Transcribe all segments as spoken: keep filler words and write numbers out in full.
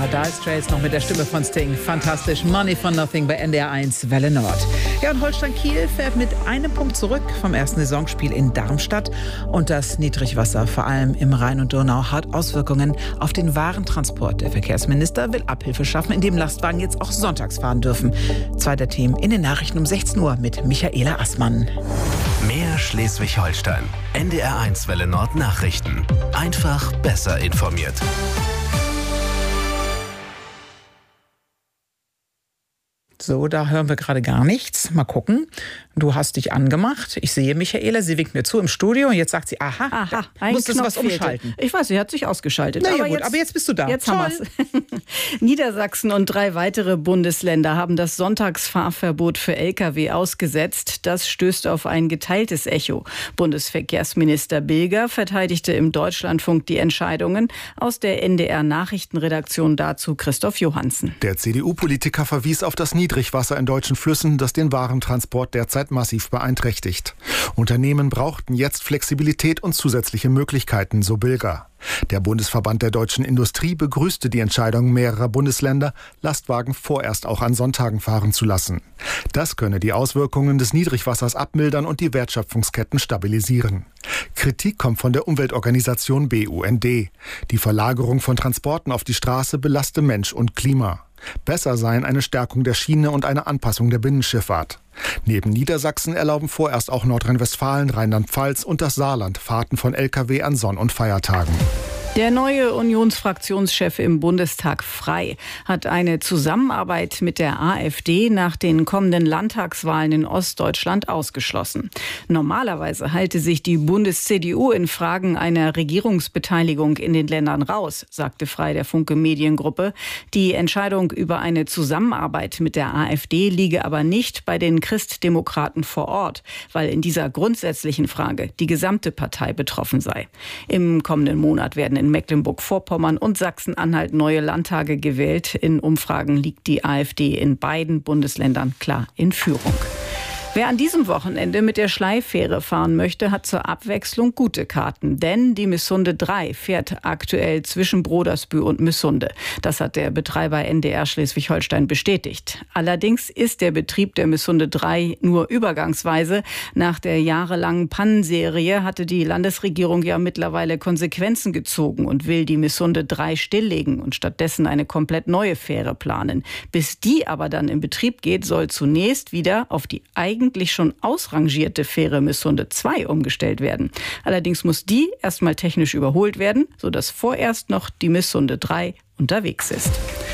Ja, Dire Straits noch mit der Stimme von Sting. Fantastisch. Money for Nothing bei N D R eins Welle Nord. Ja, und Holstein Kiel fährt mit einem Punkt zurück vom ersten Saisonspiel in Darmstadt. Und das Niedrigwasser, vor allem im Rhein und Donau, hat Auswirkungen auf den Warentransport. Der Verkehrsminister will Abhilfe schaffen, indem Lastwagen jetzt auch sonntags fahren dürfen. Zweiter Team in den Nachrichten um sechzehn Uhr mit Michaela Assmann. Mehr Schleswig-Holstein. N D R eins Welle Nord Nachrichten. Einfach besser informiert. So, da hören wir gerade gar nichts. Mal gucken. Du hast dich angemacht. Ich sehe Michaela, sie winkt mir zu im Studio und jetzt sagt sie, aha, aha da musstest du was umschalten. Ich weiß, sie hat sich ausgeschaltet. Na ja, aber, gut, jetzt, aber jetzt bist du da. Jetzt haben wir's. Niedersachsen und drei weitere Bundesländer haben das Sonntagsfahrverbot für L K W ausgesetzt. Das stößt auf ein geteiltes Echo. Bundesverkehrsminister Bilger verteidigte im Deutschlandfunk die Entscheidungen. Aus der N D R-Nachrichtenredaktion dazu Christoph Johansen. Der C D U-Politiker verwies auf das Niedrigwasser in deutschen Flüssen, das den Warentransport derzeit massiv beeinträchtigt. Unternehmen brauchten jetzt Flexibilität und zusätzliche Möglichkeiten, so Bilger. Der Bundesverband der deutschen Industrie begrüßte die Entscheidung mehrerer Bundesländer, Lastwagen vorerst auch an Sonntagen fahren zu lassen. Das könne die Auswirkungen des Niedrigwassers abmildern und die Wertschöpfungsketten stabilisieren. Kritik kommt von der Umweltorganisation B U N D. Die Verlagerung von Transporten auf die Straße belaste Mensch und Klima. Besser seien eine Stärkung der Schiene und eine Anpassung der Binnenschifffahrt. Neben Niedersachsen erlauben vorerst auch Nordrhein-Westfalen, Rheinland-Pfalz und das Saarland Fahrten von L K W an Sonn- und Feiertagen. Der neue Unionsfraktionschef im Bundestag Frey hat eine Zusammenarbeit mit der AfD nach den kommenden Landtagswahlen in Ostdeutschland ausgeschlossen. Normalerweise halte sich die Bundes-C D U in Fragen einer Regierungsbeteiligung in den Ländern raus, sagte Frey der Funke Mediengruppe. Die Entscheidung über eine Zusammenarbeit mit der AfD liege aber nicht bei den Christdemokraten vor Ort, weil in dieser grundsätzlichen Frage die gesamte Partei betroffen sei. Im kommenden Monat werden in Mecklenburg-Vorpommern und Sachsen-Anhalt neue Landtage gewählt. In Umfragen liegt die AfD in beiden Bundesländern klar in Führung. Wer an diesem Wochenende mit der Schleifähre fahren möchte, hat zur Abwechslung gute Karten. Denn die Missunde drei fährt aktuell zwischen Brodersbü und Missunde. Das hat der Betreiber N D R Schleswig-Holstein bestätigt. Allerdings ist der Betrieb der Missunde drei nur übergangsweise. Nach der jahrelangen Pannenserie hatte die Landesregierung ja mittlerweile Konsequenzen gezogen und will die Missunde drei stilllegen und stattdessen eine komplett neue Fähre planen. Bis die aber dann in Betrieb geht, soll zunächst wieder auf die eigene eigentlich schon ausrangierte Fähre Missunde zwei umgestellt werden. Allerdings muss die erstmal technisch überholt werden, sodass vorerst noch die Missunde drei unterwegs ist.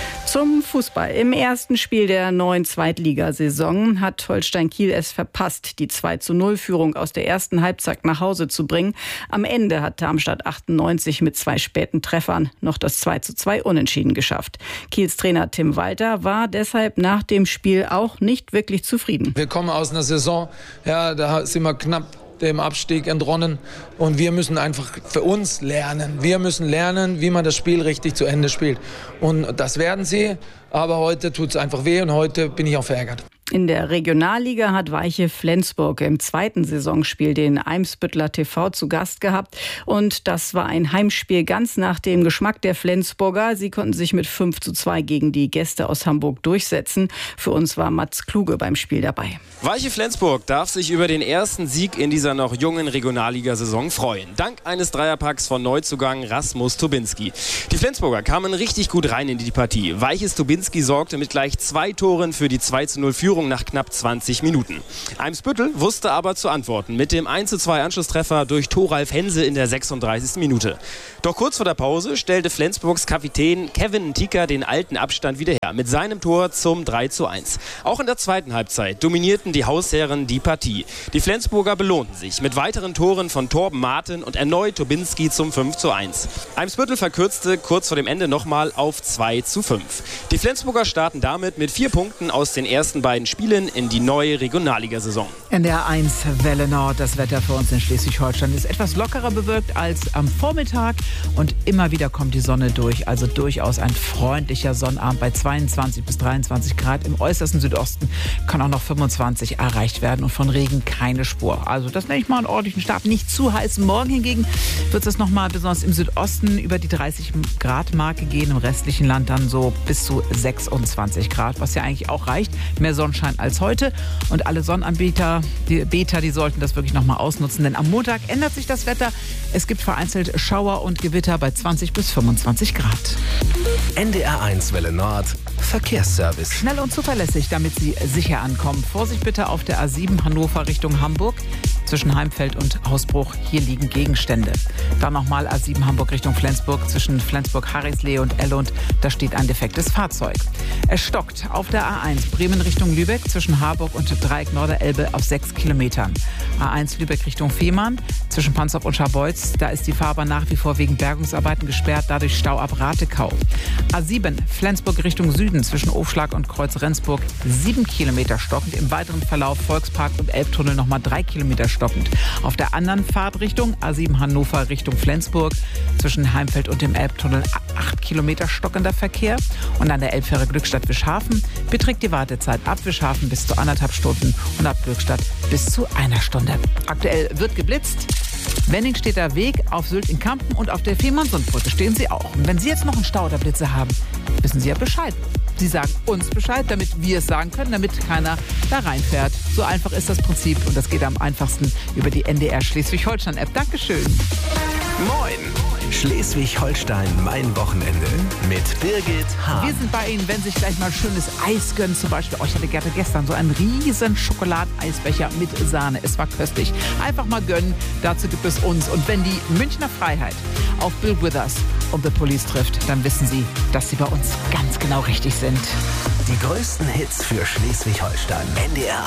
Zum Fußball. Im ersten Spiel der neuen Zweitligasaison hat Holstein Kiel es verpasst, die zwei zu null Führung aus der ersten Halbzeit nach Hause zu bringen. Am Ende hat Darmstadt achtundneunzig mit zwei späten Treffern noch das zwei zu zwei Unentschieden geschafft. Kiels Trainer Tim Walter war deshalb nach dem Spiel auch nicht wirklich zufrieden. Wir kommen aus einer Saison, ja, da sind wir knapp dem Abstieg entronnen und wir müssen einfach für uns lernen. Wir müssen lernen, wie man das Spiel richtig zu Ende spielt. Und das werden sie, aber heute tut es einfach weh und heute bin ich auch verärgert. In der Regionalliga hat Weiche Flensburg im zweiten Saisonspiel den Eimsbüttler T V zu Gast gehabt. Und das war ein Heimspiel ganz nach dem Geschmack der Flensburger. Sie konnten sich mit fünf zu zwei gegen die Gäste aus Hamburg durchsetzen. Für uns war Mats Kluge beim Spiel dabei. Weiche Flensburg darf sich über den ersten Sieg in dieser noch jungen Regionalligasaison freuen. Dank eines Dreierpacks von Neuzugang Rasmus Tobinski. Die Flensburger kamen richtig gut rein in die Partie. Weiches Tobinski sorgte mit gleich zwei Toren für die zwei zu null Führung nach knapp zwanzig Minuten. Eimsbüttel wusste aber zu antworten mit dem eins zu zwei Anschlusstreffer durch Thoralf Hense in der sechsunddreißigsten Minute. Doch kurz vor der Pause stellte Flensburgs Kapitän Kevin Ntika den alten Abstand wieder her mit seinem Tor zum drei zu eins. Auch in der zweiten Halbzeit dominierten die Hausherren die Partie. Die Flensburger belohnten sich mit weiteren Toren von Torben Martin und erneut Tobinski zum fünf zu eins. Eimsbüttel verkürzte kurz vor dem Ende nochmal auf zwei zu fünf. Die Flensburger starten damit mit vier Punkten aus den ersten beiden Spielen in die neue Regionalligasaison. N D R eins Welle Nord. Das Wetter für uns in Schleswig-Holstein ist etwas lockerer bewölkt als am Vormittag und immer wieder kommt die Sonne durch. Also durchaus ein freundlicher Sonnabend bei zweiundzwanzig bis dreiundzwanzig Grad. Im äußersten Südosten kann auch noch fünfundzwanzig erreicht werden und von Regen keine Spur. Also das nenne ich mal einen ordentlichen Start. Nicht zu heiß. Morgen hingegen wird es noch mal besonders im Südosten über die dreißig Grad Marke gehen. Im restlichen Land dann so bis zu sechsundzwanzig Grad, was ja eigentlich auch reicht. Mehr Sonnenschein als heute. Und alle Sonnenanbieter, die Beter, die sollten das wirklich noch mal ausnutzen. Denn am Montag ändert sich das Wetter. Es gibt vereinzelt Schauer und Gewitter bei zwanzig bis fünfundzwanzig Grad. N D R eins Welle Nord Verkehrsservice. Schnell und zuverlässig, damit Sie sicher ankommen. Vorsicht bitte auf der A sieben Hannover Richtung Hamburg. Zwischen Heimfeld und Hausbruch, hier liegen Gegenstände. Dann nochmal A sieben Hamburg Richtung Flensburg, zwischen Flensburg-Harrisleh und Ellund, da steht ein defektes Fahrzeug. Es stockt auf der A eins Bremen Richtung Lübeck, zwischen Harburg und Dreieck Norderelbe auf sechs Kilometern. A eins Lübeck Richtung Fehmarn, zwischen Panzerf und Scharbeutz, da ist die Fahrbahn nach wie vor wegen Bergungsarbeiten gesperrt, dadurch Stau ab Ratekau. A sieben Flensburg Richtung Süden, zwischen Ofschlag und Kreuz Rendsburg, sieben Kilometer stockend. Im weiteren Verlauf Volkspark und Elbtunnel nochmal drei Kilometer stockend. Auf der anderen Fahrtrichtung A sieben Hannover Richtung Flensburg, zwischen Heimfeld und dem Elbtunnel acht Kilometer stockender Verkehr. Und an der Elbfähre Glückstadt-Wischhafen beträgt die Wartezeit ab Wischhafen bis zu anderthalb Stunden und ab Glückstadt bis zu einer Stunde. Aktuell wird geblitzt. Wenningstedter Weg auf Sylt in Kampen und auf der Fehmarnsundbrücke stehen Sie auch. Und wenn Sie jetzt noch einen Stau oder Blitze haben, wissen Sie ja Bescheid. Sie sagen uns Bescheid, damit wir es sagen können, damit keiner da reinfährt. So einfach ist das Prinzip und das geht am einfachsten über die N D R Schleswig-Holstein-App. Dankeschön. Moin! Schleswig-Holstein, mein Wochenende mit Birgit Hahn. Wir sind bei Ihnen, wenn Sie sich gleich mal schönes Eis gönnen. Zum Beispiel, oh, ich hatte gerade gestern so einen riesen Schokoladeneisbecher mit Sahne. Es war köstlich. Einfach mal gönnen. Dazu gibt es uns. Und wenn die Münchner Freiheit auf Bill Withers und The Police trifft, dann wissen Sie, dass Sie bei uns ganz genau richtig sind. Die größten Hits für Schleswig-Holstein. N D R